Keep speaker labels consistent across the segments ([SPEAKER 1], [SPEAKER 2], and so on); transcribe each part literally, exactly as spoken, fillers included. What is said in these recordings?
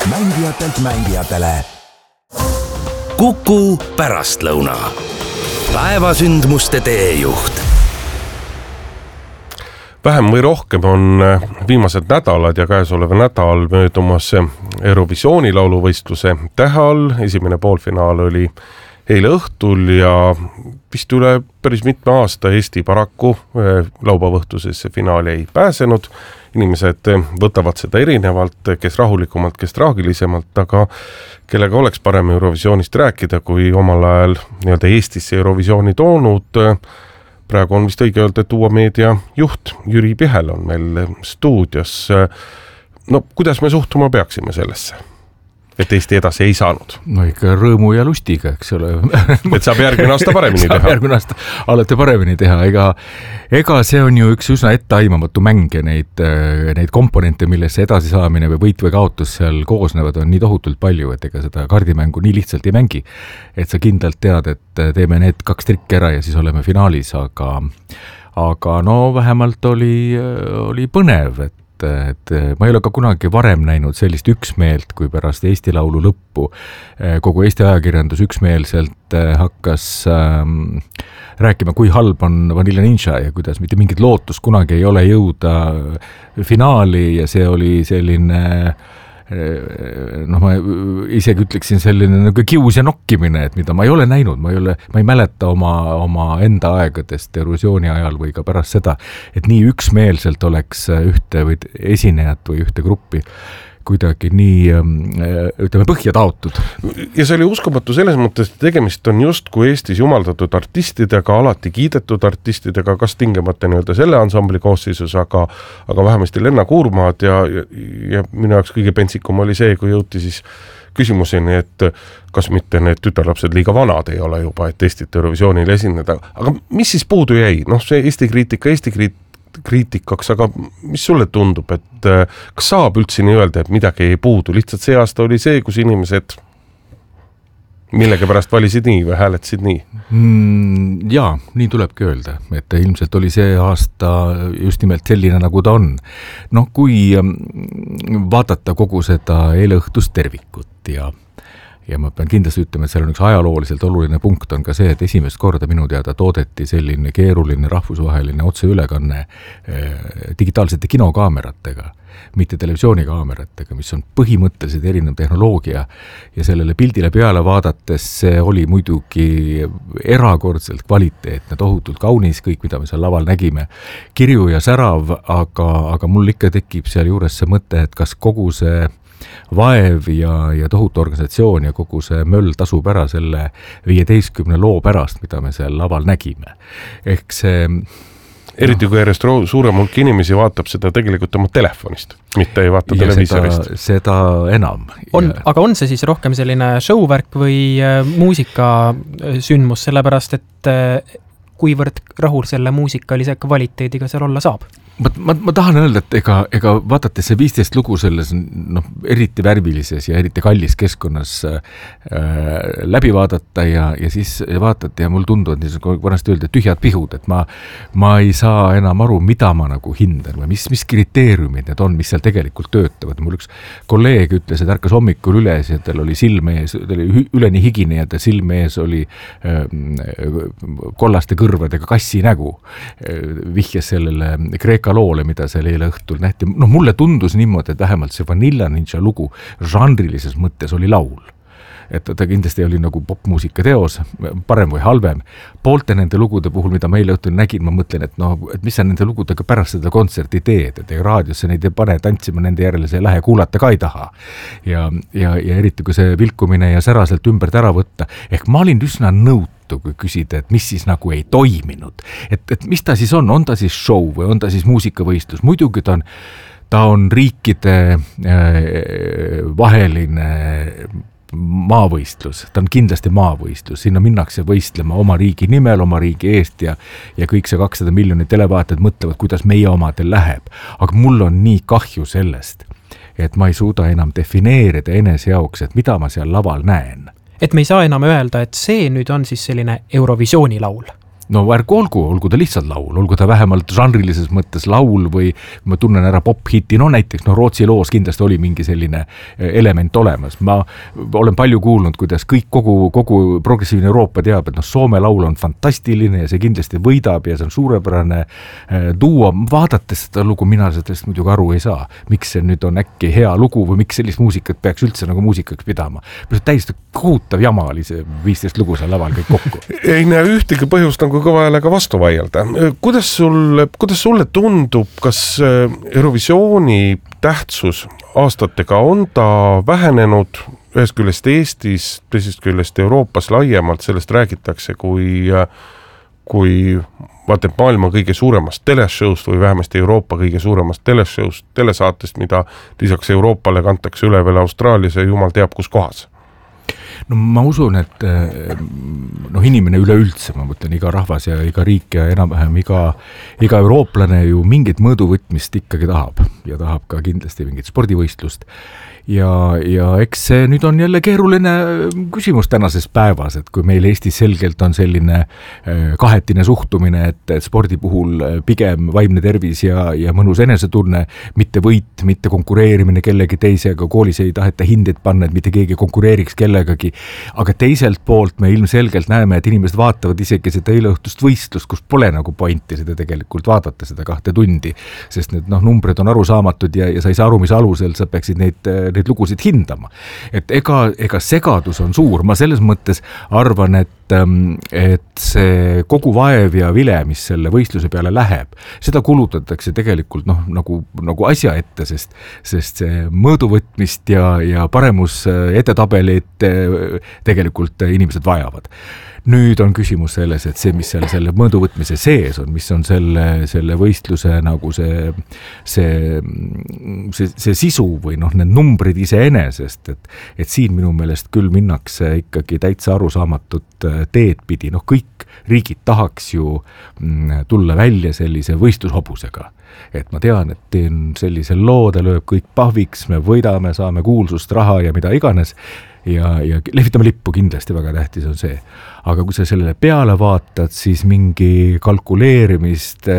[SPEAKER 1] mängijatelt mängijatele. Kuku pärastlõuna. Päevasündmuste teejuht.
[SPEAKER 2] Vähem või rohkem on viimased nädalad ja käesolev nädal möödumas Eurovisiooni lauluvõistluse tähe all. Esimene poolfinaal oli eile õhtul ja vist üle päris mitme aasta Eesti paraku laupäevõhtusesse finaali ei pääsenud. Inimesed võtavad seda erinevalt, kes rahulikumalt, kes traagilisemalt, aga kellega oleks parem Eurovisioonist rääkida, kui omal ajal nii-öelda Eestisse Eurovisiooni toonud. Praegu on vist õige öelda, et uue meedia juht Jüri Pihel on meil stuudios. No kuidas me suhtuma peaksime sellesse, et Eesti edasi ei saanud?
[SPEAKER 3] No ikka rõõmu ja lustiga, eks ole.
[SPEAKER 2] Et saab järgmine aasta paremini teha.
[SPEAKER 3] Saab järgmine aasta alati paremini teha. Ega, ega see on ju üks üsna etteaimamatu mäng ja neid, neid komponente, millesse edasi saamine või võit või kaotus seal koosnevad, on nii tohutult palju, et ega seda kardimängu nii lihtsalt ei mängi. Et sa kindlalt tead, et teeme need kaks trikki ära ja siis oleme finaalis, aga, aga no vähemalt oli, oli põnev, et et ma ei ole ka kunagi varem näinud sellist üksmeelt, kui pärast Eesti Laulu lõppu kogu Eesti ajakirjandus üksmeelselt hakkas ähm, rääkima, kui halb on Vanilla Ninja ja kuidas mitte mingit lootust kunagi ei ole jõuda finaali ja see oli selline noh, ma isegi ütleksin selline nagu kius ja nokkimine, et mida ma ei ole näinud, ma ei ole, ma ei mäleta oma, oma enda aegadest Eurovisiooni ajal või ka pärast seda, et nii üksmeelselt oleks ühte või esinejat või ühte gruppi kuidagi nii, ütleme, põhja taotud.
[SPEAKER 2] Ja see oli uskumatu selles mõttes, et tegemist on just kui Eestis jumaldatud artistidega, alati kiidetud artistidega, kas tingemata nii-öelda selle ansambli koosseisus, aga, aga vähemasti Lenna Kuurmaad ja, ja, ja minu jaoks kõige pentsikum oli see, kui jõuti siis küsimuseni, et kas mitte need tütarlapsed liiga vanad ei ole juba, et Eestit Eurovisioonil esineda. Aga mis siis puudu jäi? Noh, see Eesti kriitika, Eesti kriitika kriitikaks, aga mis sulle tundub, et kas saab üldse nii öelda, et midagi ei puudu? Lihtsalt see aasta oli see, kus inimesed millega pärast valisid nii või hääletasid nii?
[SPEAKER 3] Mm, jaa, nii tulebki öelda, et ilmselt oli see aasta just nimelt selline, nagu ta on. Noh, kui vaadata kogu seda eileõhtust tervikut ja Ja ma pean kindlasti ütlema, et seal on üks ajalooliselt oluline punkt on ka see, et esimest korda minu teada toodeti selline keeruline rahvusvaheline otseülekanne eh, digitaalsete kinokaameratega, mitte televisioonikaameratega, mis on põhimõtteliselt erinev tehnoloogia ja sellele pildile peale vaadates see oli muidugi erakordselt kvaliteetne, tohutult kaunis, kõik, mida me seal laval nägime, kirju ja särav, aga, aga mul ikka tekib seal juures see mõte, et kas kogu see vaev ja, ja tohutu organisatsioon ja kogu see möll tasub ära selle viieteistkümne loo pärast, mida me seal laval nägime. Ehk see
[SPEAKER 2] eriti kui järjest suurem hulk inimesi vaatab seda tegelikult oma telefonist, mitte ei vaata ja televiisorist.
[SPEAKER 3] Seda, seda enam.
[SPEAKER 4] On, aga on see siis rohkem selline showvärk või muusikasündmus, sellepärast et kuivõrd rahul selle muusikalise kvaliteediga seal olla saab?
[SPEAKER 3] Ma, ma, ma tahan öelda, et ega, ega vaadates see viisteist lugu selles noh, eriti värvilises ja eriti kallis keskkonnas äh, läbi vaadata ja, ja siis vaatati ja mul tunduvad niisugune vanasti öelda tühjad pihud, et ma, ma ei saa enam aru, mida ma nagu hindan või mis, mis kriteeriumid need on, mis seal tegelikult töötavad. Mul üks kolleeg ütles, et ärkas hommikul üles ja tal oli silme ees, ta oli üleni higine ja ta silme ees oli äh, kollaste kõrvadega kassi nägu. Äh, vihjas sellele Kreeka loole, mida seal eile õhtul nähti. No mulle tundus niimoodi, et vähemalt see Vanilla Ninja lugu žanrilises mõttes oli laul. Et ta kindlasti oli nagu popmuusika teos, parem või halvem. Poolte nende lugude puhul, mida ma eile õhtul nägin, ma mõtlen, et, no, et mis sa nende lugudega pärast seda kontserti teed, et raadiosse neid ei pane tantsima, nende järele see lähe kuulata ka ei taha. Ja, ja, ja eriti kui see vilkumine ja säraselt ümbert ära võtta. Ehk ma olin üsna nõut kui küsida, et mis siis nagu ei toiminud. Et, et mis ta siis on? On ta siis show või on ta siis muusikavõistlus? Muidugi ta on, ta on riikide äh, vaheline maavõistlus. Ta on kindlasti maavõistlus. Sinna minnakse võistlema oma riigi nimel, oma riigi eest ja, ja kõik see kakssada miljonit televaatajad mõtlevad, kuidas meie omadel läheb. Aga mul on nii kahju sellest, et ma ei suuda enam defineerida enese jaoks, et mida ma seal laval näen.
[SPEAKER 4] Et me ei saa enam öelda, et see nüüd on siis selline Eurovisiooni laul.
[SPEAKER 3] no ärgu olgu, olgu ta lihtsalt laul, olgu ta vähemalt žanrilises mõttes laul või ma tunnen ära pop-hiti, no näiteks no Rootsi loos kindlasti oli mingi selline element olemas. Ma olen palju kuulnud, kuidas kõik kogu, kogu progressiivne Euroopa teab, et no Soome laul on fantastiline ja see kindlasti võidab ja see on suurepärane duo. Vaadates seda lugu, mina sellest muidugi aru ei saa, miks see nüüd on äkki hea lugu või miks sellist muusikat peaks üldse nagu muusikaks pidama. Täiesti kohutav jama oli see viisteist lugu seal laval kõik kokku.
[SPEAKER 2] Ei näe ühtegi põhjust nagu kõva häälega vastu vaielda. Kuidas, sul, kuidas sulle tundub, kas Eurovisiooni tähtsus aastatega on ta vähenenud ühest küljest Eestis, teisest küljest Euroopas laiemalt, sellest räägitakse kui, kui vaata, maailma kõige suuremast teleshowst või vähemasti Euroopa kõige suuremast teleshowst, telesaatest, mida lisaks Euroopale kantakse üle veel Austraalias ja jumal teab kus kohas.
[SPEAKER 3] No ma usun, et noh, inimene üleüldse, ma mõtlen iga rahvas ja iga riik ja enam-vähem iga, iga eurooplane ju mingit mõõduvõtmist ikkagi tahab ja tahab ka kindlasti mingit spordivõistlust. Ja, ja eks see nüüd on jälle keeruline küsimus tänases päevas, et kui meil Eestis selgelt on selline kahetine suhtumine, et, et spordi puhul pigem vaimne tervis ja, ja mõnus enesetunne, mitte võit, mitte konkureerimine kellegi teisega, koolis ei taheta hindeid panna, et mitte keegi konkureeriks kellegagi, aga teiselt poolt me ilmselgelt näeme, et inimesed vaatavad isegi seda eileõhtust võistlust, kus pole nagu pointi seda tegelikult vaadata seda kahte tundi, sest need noh, numbrid on arusaamatud ja, ja sa ei saa aru, mis alusel sa peaksid neid neid lugusid hindama. Et ega, ega segadus on suur, ma selles mõttes arvan, et, et see kogu vaev ja vile, mis selle võistluse peale läheb, seda kulutatakse tegelikult noh, nagu, nagu asja ette, sest, sest see mõõduvõtmist ja, ja paremus edetabelid tegelikult inimesed vajavad. Nüüd on küsimus selles, et see, mis selle, selle mõõduvõtmise sees on, mis on selle, selle võistluse nagu see, see, see, see sisu või noh, need numbrid iseenesest, et, et siin minu meelest küll minnakse ikkagi täitsa arusaamatut teed pidi, noh kõik riigid tahaks ju tulla välja sellise võistlushobusega. Et ma tean, et teen sellise loo, ta lööb kõik pahviks, me võidame, saame kuulsust, raha ja mida iganes ja, ja lehvitame lippu kindlasti väga tähtis on see. Aga kui sa sellele peale vaatad, siis mingi kalkuleerimist,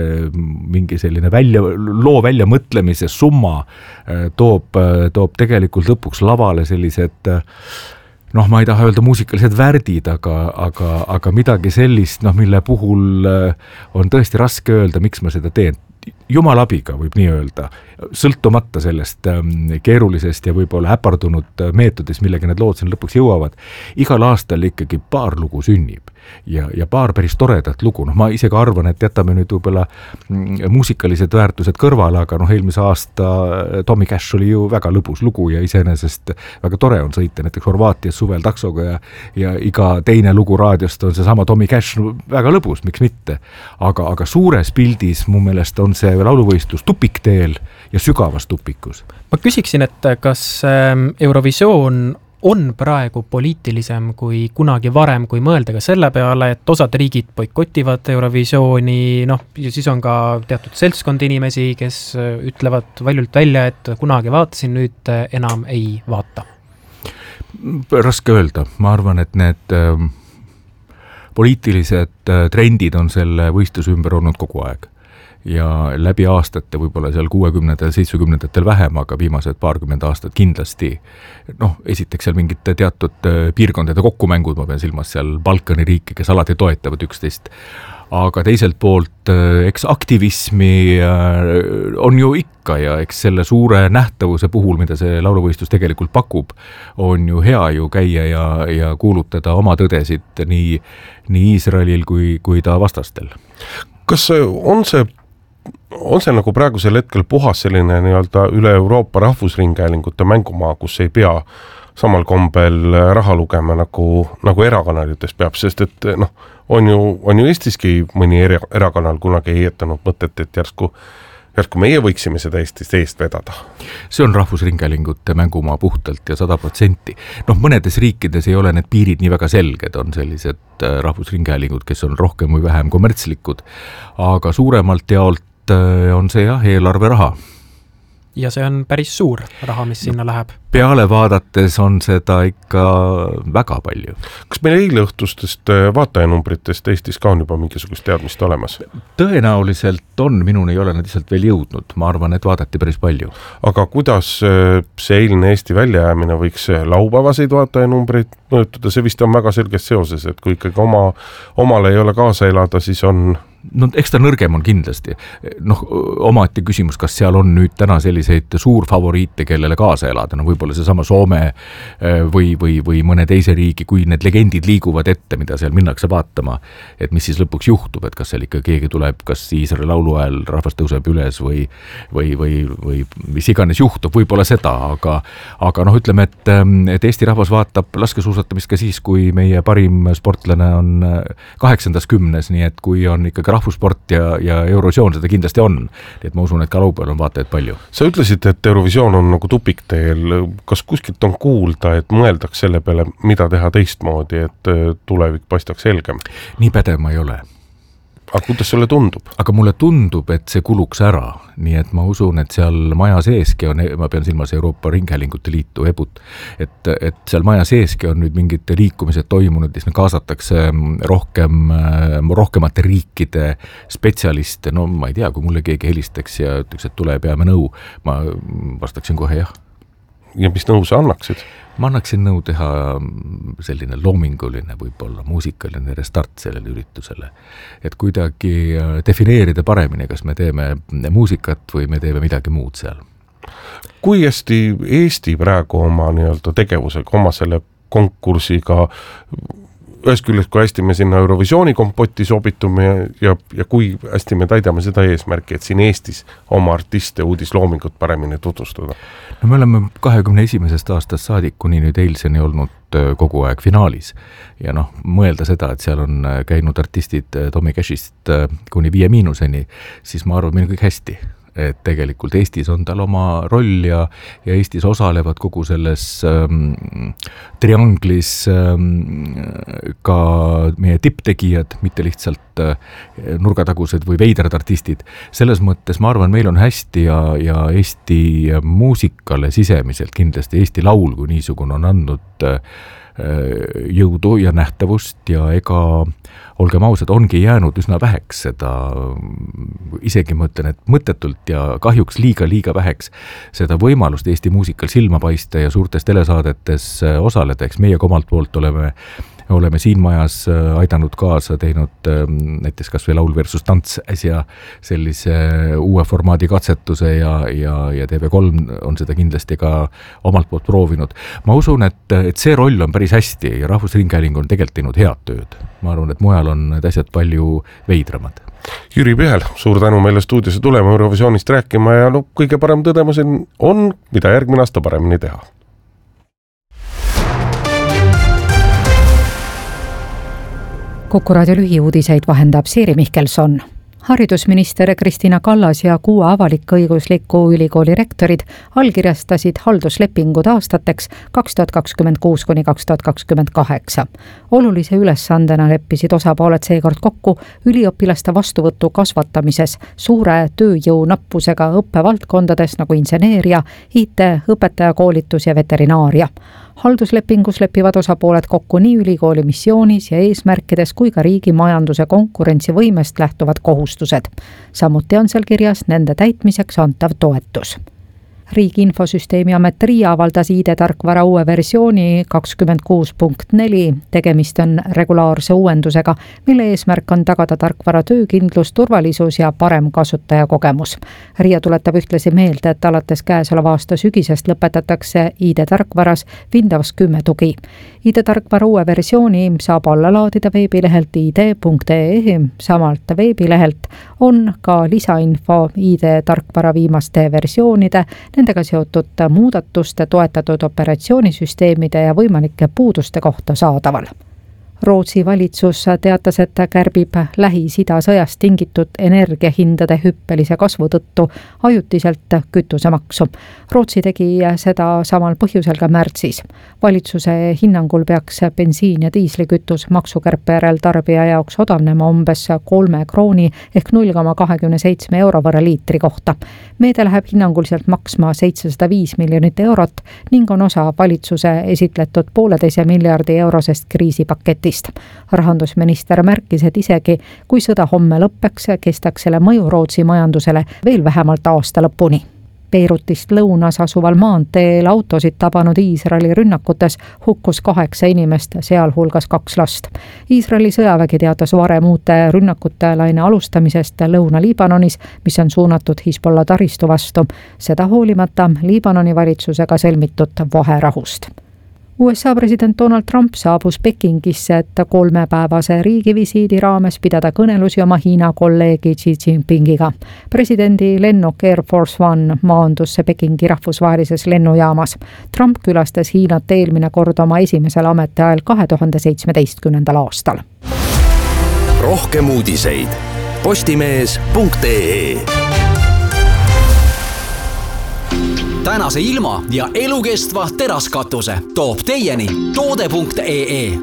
[SPEAKER 3] mingi selline välja, loo välja mõtlemise summa toob, toob tegelikult lõpuks lavale sellised noh, ma ei taha öelda muusikalised värdid, aga, aga, aga midagi sellist, noh, mille puhul on tõesti raske öelda, miks ma seda teen. Jumal abiga võib nii öelda, sõltumata sellest keerulisest ja võib-olla äpardunud meetodist, millega need lood siin lõpuks jõuavad. Igal aastal ikkagi paar lugu sünnib ja, ja paar päris toredat lugu. No, ma isegi arvan, et jätame nüüd võib-olla muusikalised väärtused kõrvale, aga noh, eelmise aasta Tommy Cash oli ju väga lõbus lugu ja iseenesest väga tore on sõita näiteks Horvaatias suvel taksoga ja, ja iga teine lugu raadiost on see sama Tommy Cash, no, väga lõbus, miks mitte. Aga, aga suures pildis mu meelest on see lauluvõistlus tupikteel ja sügavas tupikus.
[SPEAKER 4] Ma küsiksin, et kas Eurovisioon on praegu poliitilisem kui kunagi varem, kui mõelda ka selle peale, et osad riigid boikotivad Eurovisiooni, noh, ja siis on ka teatud seltskond inimesi, kes ütlevad valjult välja, et kunagi vaatasin, nüüd enam ei vaata.
[SPEAKER 3] Raske öelda. Ma arvan, et need äh, poliitilised äh, trendid on selle võistluse ümber olnud kogu aeg. Ja läbi aastate, võib-olla seal kuuekümnendatel, seitsmekümnendatel vähem, aga viimased paarkümmend aastat kindlasti, noh, esiteks seal mingid teatud piirkondade kokkumängud, ma pean silmas seal Balkani riike, kes alati toetavad üksteist, aga teiselt poolt eks aktivismi on ju ikka ja eks selle suure nähtavuse puhul, mida see lauluvõistlus tegelikult pakub, on ju hea ju käia ja, ja kuulutada oma tõdesid nii, nii Iisraelil kui, kui ta vastastel.
[SPEAKER 2] Kas on see on see nagu praegusel hetkel puhas selline nii-öelda üle Euroopa rahvusringhäälingute mängumaa, kus ei pea samal kombel raha lugema nagu, nagu erakanalites peab, sest et noh, on ju, on ju Eestiski mõni erakanal kunagi heietanud mõtet, et järsku, järsku meie võiksime seda Eestist eest vedada.
[SPEAKER 3] See on rahvusringhäälingute mängumaa puhtalt ja sada protsenti. Noh, mõnedes riikides ei ole need piirid nii väga selged, on sellised rahvusringhäälingud, kes on rohkem või vähem kommertslikud, aga suuremalt jaolt on see jah, eelarve raha.
[SPEAKER 4] ja see on päris suur raha, mis sinna läheb.
[SPEAKER 3] Peale vaadates on seda ikka väga palju.
[SPEAKER 2] Kas meil eile õhtustest vaatajanumbritest Eestis ka on juba mingisugust teadmist olemas?
[SPEAKER 3] Tõenäoliselt on, minuni ei ole nad lihtsalt veel jõudnud. Ma arvan, et vaadati päris palju.
[SPEAKER 2] Aga kuidas see eilne Eesti väljajäämine võiks laupäevaseid vaatajanumbreid mõjutada? See vist on väga selges seoses, et kui ikkagi oma, omale ei ole kaasa elada, siis on...
[SPEAKER 3] No eks ta nõrgem on kindlasti. Noh, omaette küsimus, kas seal on nüüd täna selliseid suurfavoriite, kellele kaasa elada, no võib-olla seesama Soome või, või, või mõne teise riigi, kui need legendid liiguvad ette, mida seal minnakse vaatama, et mis siis lõpuks juhtub, et kas seal ikka keegi tuleb, kas Iisraeli laulu ajal rahvas tõuseb üles või, või, või, või mis iganes juhtub, võib-olla seda, aga, aga noh, ütleme, et, et Eesti rahvas vaatab laskesuusatamist ka siis, kui meie parim sportlane on kaheksandas kümnes, nii et kui on ikkagi rahvussport ja, ja Eurovisioon, seda kindlasti on. Nii et ma usun, et ka laupäeval on vaatajaid palju.
[SPEAKER 2] Sa ütlesid, et Eurovisioon on nagu tupikteel. Kas kuskilt on kuulda, et mõeldaks selle peale, mida teha teistmoodi, et tulevik paistaks selgem?
[SPEAKER 3] Nii pädev ma ei ole.
[SPEAKER 2] Aga kuidas sulle tundub?
[SPEAKER 3] Aga mulle tundub, et see kuluks ära. Nii et ma usun, et seal maja seeski on, ma pean silmas Euroopa Ringhäälingute Liitu, EBUT, et, et seal maja seeski on nüüd mingid liikumised toimunud, mis kaasatakse rohkem, rohkemate riikide spetsialiste. No ma ei tea, kui mulle keegi helistaks ja ütleks, et tule peame nõu, ma vastaksin kohe jah.
[SPEAKER 2] Ja mis nõu sa annaksid?
[SPEAKER 3] Ma annaksin nõu teha selline loominguline, võib-olla muusikaline restart sellele üritusele. Et kuidagi defineerida paremini, kas me teeme muusikat või me teeme midagi muud seal.
[SPEAKER 2] Kui hästi Eesti praegu oma nii-öelda tegevusega, oma selle konkursiga, ühes küljest, kui hästi me sinna Eurovisiooni kompotti sobitume ja, ja, ja kui hästi me täidame seda eesmärki, et siin Eestis oma artiste uudisloomingut paremini tutvustada?
[SPEAKER 3] No me oleme kahekümne esimesest aastast saadik kuni nüüd eilseni olnud kogu aeg finaalis. Ja noh, mõelda seda, et seal on käinud artistid Tommy Cashist kuni viie miinuseni, siis ma arvan, meil on kõik hästi. Et tegelikult Eestis on tal oma roll ja, ja Eestis osalevad kogu selles ähm, trianglis ähm, ka meie tipptegijad, mitte lihtsalt äh, nurgatagused või veidrad artistid. Selles mõttes ma arvan, meil on hästi ja, ja Eesti muusikale sisemiselt kindlasti Eesti laul kui niisugune on andnud äh, jõudu ja nähtavust ja ega olgem ausad, ongi jäänud üsna väheks seda, isegi mõtlen, et mõttetult ja kahjuks liiga-liiga väheks seda võimalust Eesti muusikal silma paista ja suurtes telesaadetes osaleda, eks meie omalt poolt oleme oleme siin majas aidanud kaasa, teinud näiteks kas või laul versus tants äsja sellise uue formaadi katsetuse ja, ja, ja T V kolm on seda kindlasti ka omalt poolt proovinud. Ma usun, et, et see roll on päris hästi ja Rahvusringhääling on tegelikult teinud head tööd. Ma arvan, et mujal on need asjad palju veidramad.
[SPEAKER 2] Jüri Pihel, suur tänu meile stuudiosse tulema Eurovisioonist rääkima ja no, kõige parem tõdemus on, mida järgmine aasta paremini teha.
[SPEAKER 5] Kuku raadio lühiuudiseid vahendab Siiri Mihkelson. Haridusminister Kristina Kallas ja kuue avalik-õigusliku ülikooli rektorid allkirjastasid halduslepingud aastateks kaks tuhat kakskümmend kuus kuni kaks tuhat kakskümmend kaheksa. Olulise ülesandena leppisid osapooled seekord kokku üliõpilaste vastuvõtu kasvatamises suure tööjõu nappusega õppevaldkondades nagu inseneeria, I T, õpetajakoolitus ja veterinaaria. Halduslepingus lepivad osapooled kokku nii ülikooli missioonis ja eesmärkides kui ka riigi majanduse konkurentsivõimest lähtuvad kohustused. Samuti on seal kirjas nende täitmiseks antav toetus. Riigi infosüsteemi amet RIA avaldas I D-tarkvara uue versiooni kakskümmend kuus punkt neli. Tegemist on regulaarse uuendusega, mille eesmärk on tagada tarkvara töökindlus, turvalisus ja parem kasutajakogemus. RIA tuletab ühtlasi meelde, et alates käesoleva aasta sügisest lõpetatakse I D-tarkvaras Windows kümme tugi. I D-tarkvara uue versiooni saab alla laadida veebilehelt I D punkt E E. Samalt veebilehelt on ka lisainfo I D-tarkvara viimaste versioonide, nendega seotud muudatuste, toetatud operatsioonisüsteemide ja võimalike puuduste kohta saadaval. Rootsi valitsus teatas, et kärbib Lähis-Ida sõjast tingitud energiahindade hüppelise kasvu tõttu ajutiselt kütusemaksu. Rootsi tegi seda samal põhjusel ka märtsis. Valitsuse hinnangul peaks bensiin ja diislikütus maksukärpe järel tarbija jaoks odavnema umbes kolme krooni ehk null koma kakskümmend seitse euro võrra liitri kohta. Meede läheb hinnanguliselt maksma seitsesada viis miljonit eurot ning on osa valitsuse esitletud pooleteise miljardi eurosest kriisipaketist. Rahandusminister märkis, et isegi kui sõda homme lõppeks, kestaks selle mõju Rootsi majandusele veel vähemalt aasta lõpuni. Beirutist lõunas asuval maanteel autosid tabanud Iisraeli rünnakutes hukkus kaheksa inimest, sealhulgas kaks last. Iisraeli sõjavägi teatas varem uute rünnakute laine alustamisest Lõuna-Liibanonis, mis on suunatud Hezbollah taristu vastu, seda hoolimata Liibanoni valitsusega sõlmitud vaherahust. U S A president Donald Trump saabus Pekingisse, et kolmepäevase riigivisiidi raames pidada kõnelusi oma Hiina kolleegi Xi Jinpingiga. Presidendi lennuk Air Force One maandus Pekingi rahvusvahelises lennujaamas. Trump külastas Hiinat eelmine kord oma esimesel ametiajal kahe tuhande seitsmeteistkümnendal aastal.
[SPEAKER 1] Rohkem uudiseid postimees punkt ee. Tänase ilma ja elukestva teraskatuse toob teieni toode punkt ee.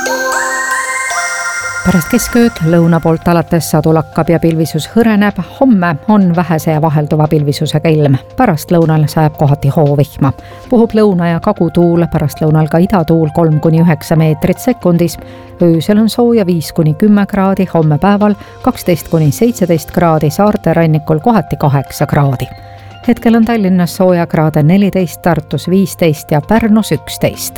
[SPEAKER 5] Pärast keskööd lõuna poolt alates sadu lakkab ja pilvisus hõreneb. Homme on vähese ja vahelduva pilvisusega ilm. Pärast lõunal sajab kohati hoovihma. Puhub lõuna ja kagutuul, pärast lõunal ka idatuul kolm kuni üheksa meetrit sekundis. Öösel on sooja viis kuni kümme kraadi, homme päeval kaksteist kuni seitseteist kraadi, saarte rannikul kohati kaheksa kraadi. Hetkel on Tallinnas sooja kraade neliteist, Tartus viisteist ja Pärnus üksteist.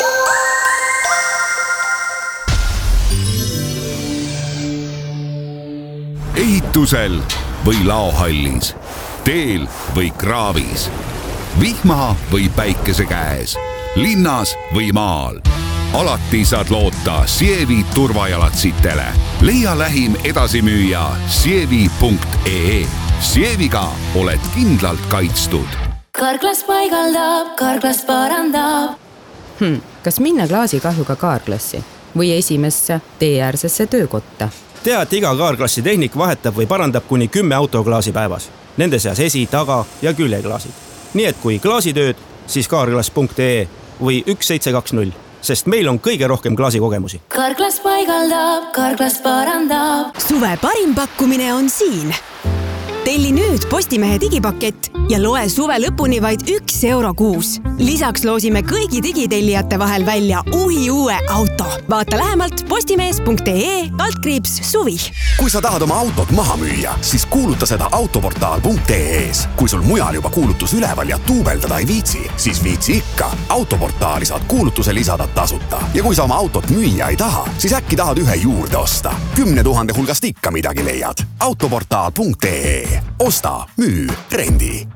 [SPEAKER 6] Ehitusel või laohallis, teel või kraavis, vihma või päikese käes, linnas või maal. Alati saad loota Sievi turvajalatsitele. Leia lähim edasimüüja sievi punkt ee. Sieviga oled kindlalt kaitstud.
[SPEAKER 7] Karklas paigaldab, Karklas parandab.
[SPEAKER 8] Hmm, kas minna klaasikahjuga Kaarklassi või esimesse teeäärsesse töökotta?
[SPEAKER 9] Tea, et iga Kaarklassi tehnik vahetab või parandab kuni kümme autoklaasi päevas. Nende seas esi, taga ja küljeklaasid. Nii et kui klaasitööd, siis kaarklas punkt ee või üks seitse kaks null, sest meil on kõige rohkem klaasikogemusi.
[SPEAKER 7] Karklas paigaldab, Karklas parandab.
[SPEAKER 10] Suve parim pakkumine on siin. Telli nüüd Postimehe digipakett ja loe suve lõpuni vaid üks euro kuus. Lisaks loosime kõigi digitellijate vahel välja uhi uue auto. Vaata lähemalt postimees punkt ee altkriips suvi.
[SPEAKER 11] Kui sa tahad oma autot maha müüa, siis kuuluta seda autoportaal punkt ee-s. Kui sul mujal juba kuulutus üleval ja tuubeldada ei viitsi, siis viitsi ikka. Autoportaali saad kuulutuse lisada tasuta. Ja kui sa oma autot müüa ei taha, siis äkki tahad ühe juurde osta. Kümne tuhande hulgast ikka midagi leiad. autoportaal punkt ee. Osta, müü, rendi.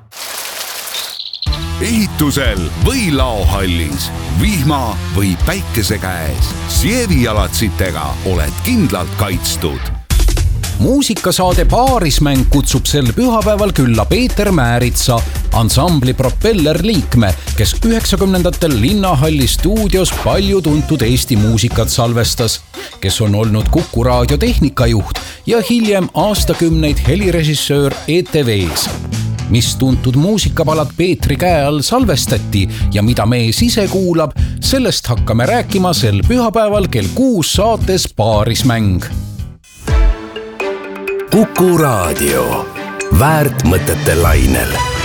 [SPEAKER 6] Ehitusel või laohallis, vihma või päikese käes, Sievi jalatsitega oled kindlalt kaitstud.
[SPEAKER 12] Muusikasaade Paarismäng kutsub sel pühapäeval külla Peeter Määritsa, ansambli Propeller liikme, kes üheksakümnendatel Linnahalli stuudios palju tuntud Eesti muusikat salvestas, kes on olnud Kuku raadio tehnikajuht ja hiljem aastakümneid helirežissöör E T V-s. Mis tuntud muusikapalad Peetri käe all salvestati ja mida mees ise kuulab, sellest hakkame rääkima sel pühapäeval kell kuus saates Paarismäng.
[SPEAKER 1] Kuku raadio. Väärt mõtete lainel.